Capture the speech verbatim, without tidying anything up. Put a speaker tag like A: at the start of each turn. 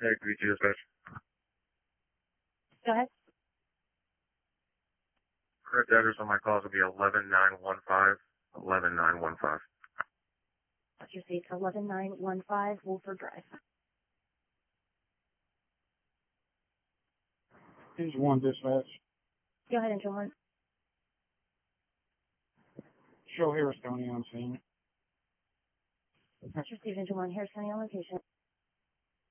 A: Hey, B T dispatch.
B: Go ahead.
A: Correct address on my calls will be eleven nine one five. eleven nine one five.
B: That's your seat. eleven nine one five Wolford Drive.
C: Engine one dispatch.
B: Go ahead, Engine one.
C: Show Harris County on scene.
B: That's received, Engine one. Harris County on location.